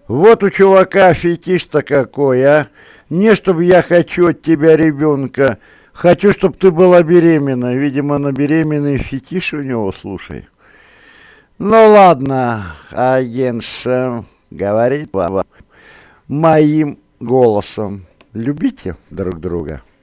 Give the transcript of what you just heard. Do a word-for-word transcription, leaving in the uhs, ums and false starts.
Вот у чувака фетиш-то какой, а? Не чтобы я хочу от тебя ребенка, хочу, чтобы ты была беременна. Видимо, на беременный фетиш у него, слушай. Ну ладно, агентша, говорит вам моим голосом. Любите друг друга.